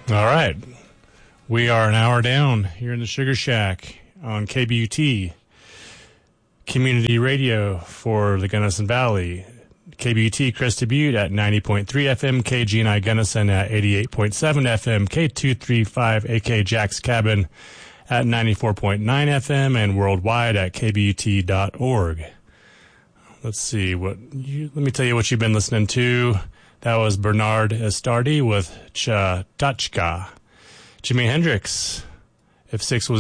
All right. We are an hour down here in the Sugar Shack on KBUT, community radio for the Gunnison Valley. KBUT Crested Butte at 90.3 FM, KGNI Gunnison at 88.7 FM, K235 AK Jack's Cabin at 94.9 FM, and worldwide at kbut.org. Let's see let me tell you what you've been listening to. That was Bernard Estardi with Cha-Tachka. Jimi Hendrix, If 6 Was